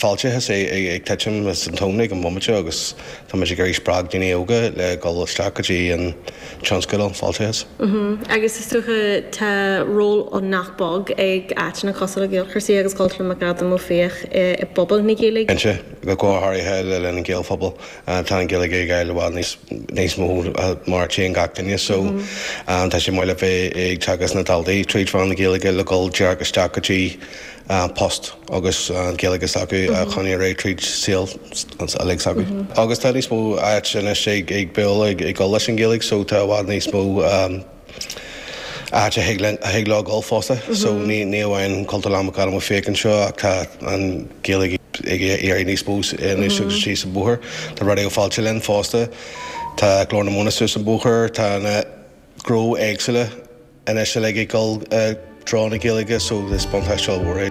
fáilte ag teim is an tónnig an momente agus tá sé gurí sprág daine óga le gáil strategy an transcail an fáilte. Agus is tucha tá ról ó nachbog ag áitina cosla Gaelchursaí agus cultúr me gradam ó féoch I bobal na Gaeilge. Anse go gcóthirithe le lena Gael phobal tá an Gaeilge ag gaile bháil níos mó mar tí an gachtaine so tá sé maiile bheith ag teagas na daldaí tríd bhán na Gaeilge le gáil deargus strategy post agus Gaeilge acu chuine ré tríd síl le acu. Agus tá níos mó áit sin sé ag beol ag gáil leis an Gaeilge so tá bhád níos mó áte heag lá gáil fásta, so ní bhhain cultúr mo fécinn seo ach tá an Gaeilge ag níos mó ní sí sa búthir, Tá rud go fáilte len fásta, tá glór na móna sú sa búthir, tá na gró éagsile in se le ag gáil drá na Gaeilge so is bontáisteáil bhór.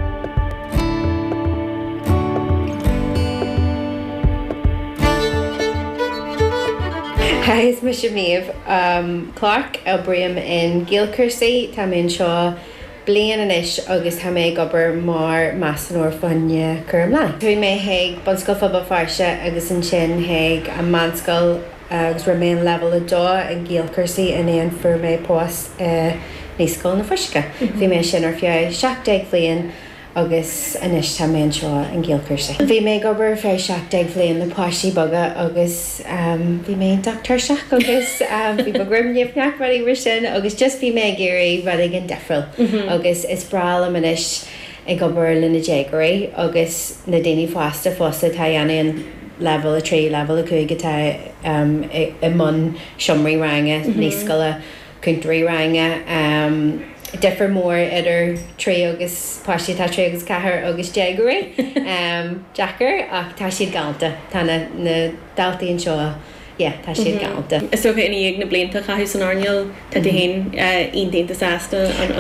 Is me Siamíomh Clark a briam in Gaelchursaí tá mén seo blian inis agus ha mé gobar mar meassanúir fanne chum lein. Thui mé héag bunscoil fphobal fairse agus an sin héag a manscoil agus remain level a dó in Gaelchursaí in éon fur mé pós níos scoil na Frisce. Bhí mé sin ar fiú 17 blian agus inis tá mén seo in Gaelchursaí. Bhí mé gobar fé 17 blian na páisí boga agus bhí mé doctor seach agus bhí bagrimneamh neachhí ri sin agus just bhí mé géirí rudig an defriil agus is brala am inis ag gobar lena déagaí agus na daoine fásta tá dhéanaon level a 3 level a chuige tá I mun siomraí range níos scoile country range differ mór idir 3 agus páistí tá 3 agus 4 agus déagaí Jackar ach tá siad galanta tá na daltaíonn seo tá siad galanta. Is so ina ag na blianta chaithú san airneal tá héin aontainta sásta an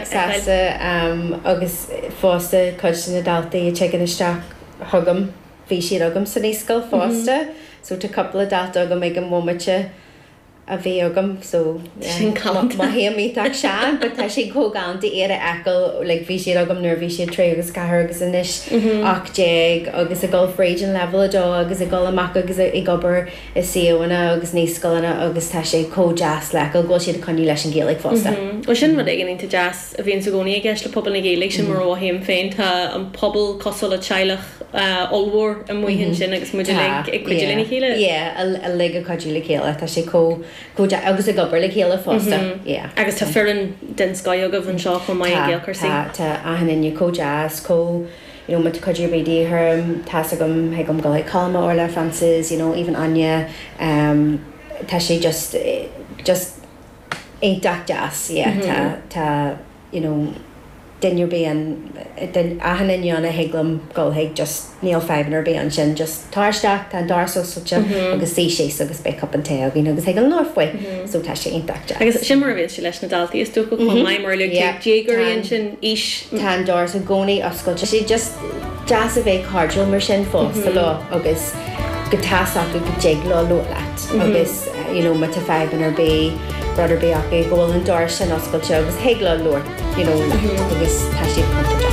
sásta agus fásta chuid na daltaí tegan isteach thugam bhí siad agam san níoscail fásta so tá coppla dalta agam ag an mómate a bhí agam so má héamíach sean, but tá sé cógáanta ar a ecail le bhí siad agam nuair bhí siad 3 agus 4 agus inis 8 agus a gáil freidan level adó agus a gáil amach agus i gobar is síomhana agus níos scoilena agus tá sé cójazz le go gáil siad a chuní leis an Gaeilge fásta. Ó sin mar ag into jazz a bhíon sa gcónaí a gceist le pobl na Gaeilge sin mar óhéim féin tá an pobl cosol a teilech olmhór a muohann sin agus muidir le ag cuidir lena chéile? A le a cuidir le chéile tá sé agus a gobar le chéile fásta. Agus tá fearan den scaigah an seo chu mai Gaelchursaí. Tá ahananne cójazz mu chuidir bédí thum tá agam he gom go le calma orla Francis, even Anya tá sé just éach jazz, tá Dinner bean ahanan yana heglam golheg just neil fivener bean sin just tarstaach tan darso such agus sé agus be up an te agus hegel northway so tá sé intact. Agus shimmer vin se leis na daltaí is sto go maimer le Jaguar sin is tan dars a goni oscail sé just jazz a bheith cardinal mar sin fós lá agus gotáach go jéglo lo leat agus mat a fivener be brother be ag ggóil an dar sin oscailte agus heagla lúir agus tá siad contact.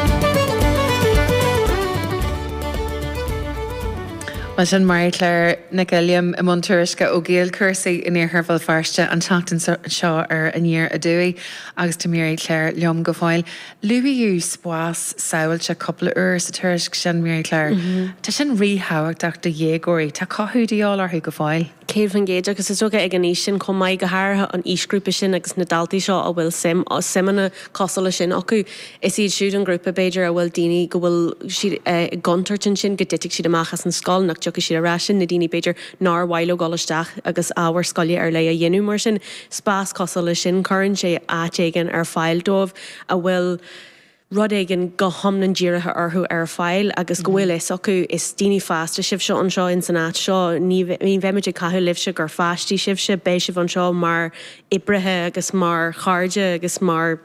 Well sin mairléir na Gilliam I Monturisca ó Gaelchursaí in éarthbhil fearste an teachtain seo ar an níor a dúí agus tá mí Claire leom go fáil. Luíú spás saoilte coppla uair sa tuairisc sin mí Claire. Tá sin ríthabhacht de dhégóirí tá cothúdaíáil arthú go fáil. Céir fan géide agus is soga ag an níos sin chun maiid go háirtha an ísgrúpa sin agus na daltaí seo a bhfuil simana cosala sin acu is iad siúd an grúpa Beiidir a bhfuil daoine go bhfuil siad gantartin sin go ditic siad amachchas an scáil nach tucha siad a rásin na daoine Beiidir ná bhaile gáilisteach agus ábhar scoile ar le a dhéanú mar sin spás cosala sin chuann sé áitéigen ar fáil dómh a bhfuil rud éigen go thomnan díirithe orthú ar fáil agus go bhfuil is acu is daoine fásta sibh seo an seo in san áit seo ní bheimiidir caithú libhse gur fáistí sibhse béisih an seo mar ibrithe agus mar chairde agus mar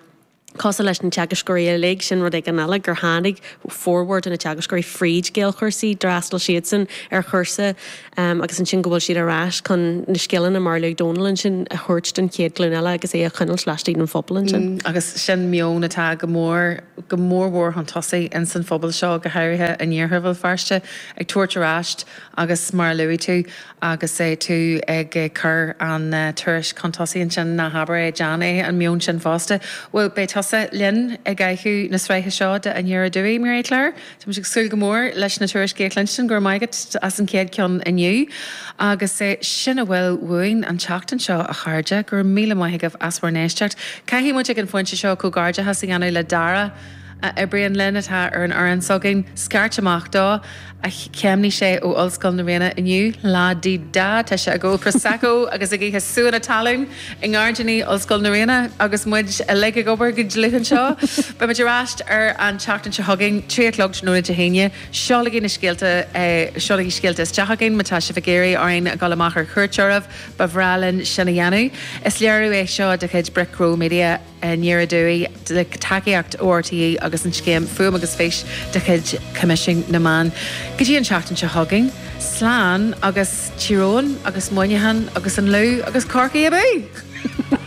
Cos leis an teagascoí le sin rud ag an eile gur hánig forward in a teagascoí fríd géal chuirsaí drastal siad san ar chuirsa agus an sin gohfuil siad arás chun na scéalan na mar le Donlan sin a thuirt den céad glúile agus é a chunnal sleistíí an fphobal sin. Agus sin mion atá go mórhór an tosaí in san phobal seo go hairithe a níorthbhil farste ag tuairteráist agus mar luí tú agus é tú ag chur an tuairis contosaí sin na habar é Johnny an mion sin fásta. Well, be tosa linn ag gaiithú na sreithe seo de an níor dúí mar éitleir, Tá si súil go mór leis na tuairis géclin gur maigad as an céad ceann aniu, agus é sinna bhfuil bhuain an teachtain seo a chairde gur míle maithigh asmhar néisteart. Caihí mu ag an foiinte seo cógáirde has anú le dara a brion lennatá ar an oran sogin scarrt amach dá a ceimní sé ó Ollscoil na Réine iniu lá dí dá tá sé a ggó prosecco agus a ggéthe suúan a talún in gáirdaní Ollscoil na Réine agus muid a le gobar go dluchan seo. Ba muid ráist ar an teachtain se hagin trílog nóna de héine seolagin na scéalta seolagí scéalta isteachagin matá se bhgéirí áin galamachar chuirtearmh ba bhrálinn sinna dhéanú. Is learú é seo de chuid Bricro Media níor dúí le takeíocht ORTí agus an scéim fuam agus féis de chuid commission na man. Go dtí an teachtain se hagin, slán agus tíróin agus muinehan agus an lú agus corcaí a bú.